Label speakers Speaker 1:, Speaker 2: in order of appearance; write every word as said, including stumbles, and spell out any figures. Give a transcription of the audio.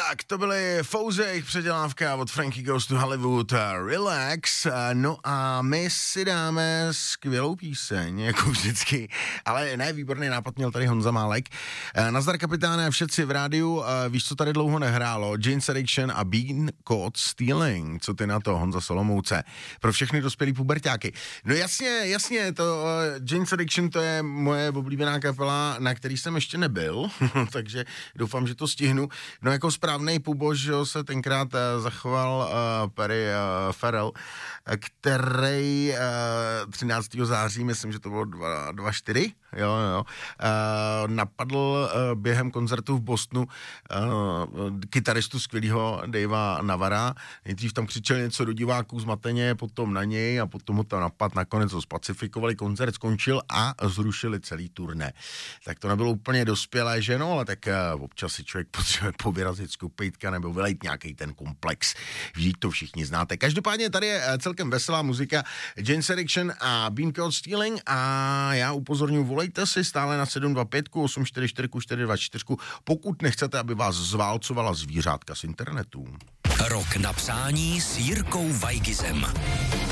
Speaker 1: Tak, to byly Fouze, jejich předělávka od Frankie Goes to Hollywood, Relax. No a my si dáme skvělou píseň, jako vždycky, ale ne, výborný nápad měl tady Honza Málek. Nazdar kapitáne, všetci v rádiu, víš, co tady dlouho nehrálo? Jane's Addiction a Bean Caught Stealing. Co ty na to, Honza Solomouce? Pro všechny dospělý puberťáky. No jasně, jasně, to uh, Jane's Addiction, to je moje oblíbená kapela, na který jsem ještě nebyl, takže doufám, že to stihnu. No jako správnej pubož, že se tenkrát uh, zachoval uh, Perry uh, Farrell, který uh, třináctého září, myslím, že to bylo dva čtyři, jo, jo, uh, napadl uh, během koncertu v Bostonu uh, kytaristu skvělýho Davea Navara. Nejdřív tam křičel něco do diváků zmateně, potom na něj a potom ho tam napad, nakonec ho spacifikovali, koncert skončil a zrušili celý turné. Tak to nebylo úplně dospělé, že no, ale tak uh, občas si člověk potřebuje povyrazit z kopejtka nebo vylejt nějaký ten komplex. Vždyť to všichni znáte. Každopádně tady je uh, celkem veselá muzika Jane's Addiction a Bean Caught Stealing a já upozorňuji, volejte si stále na sedm dva pět osm čtyři čtyři čtyři dva čtyři, pokud nechcete, aby vás zválcovala zvířátka z internetu.
Speaker 2: Rok na přání s Jirkou Vajgizem.